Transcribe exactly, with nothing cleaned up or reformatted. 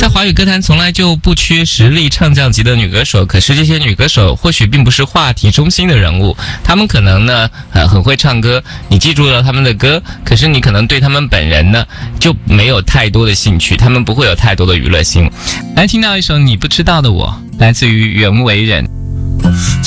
在华语歌坛从来就不缺实力唱将级的女歌手，可是这些女歌手或许并不是话题中心的人物，她们可能呢呃很会唱歌，你记住了她们的歌，可是你可能对她们本人呢就没有太多的兴趣，她们不会有太多的娱乐性。来听到一首你不知道的我，来自于袁惟仁。